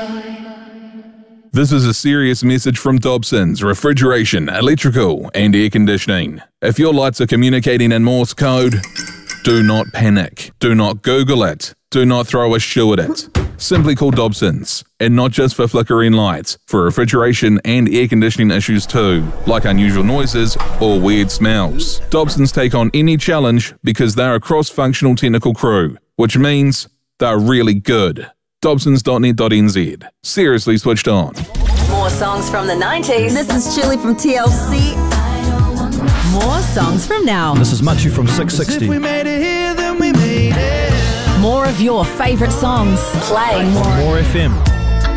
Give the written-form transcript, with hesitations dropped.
This is a serious message from Dobson's Refrigeration, Electrical and Air Conditioning. If your lights are communicating in Morse code, do not panic. Do not Google it. Do not throw a shoe at it. Simply call Dobson's, and not just for flickering lights, for refrigeration and air conditioning issues too, like unusual noises or weird smells. Dobson's take on any challenge because they're a cross-functional technical crew, which means they're really good. Dobsons.net.nz. Seriously switched on. More songs from the 90s. This is Chili from TLC. More songs from now. This is Machu from 660. If we made it here, then we made it. More of your favourite songs. Playing More FM.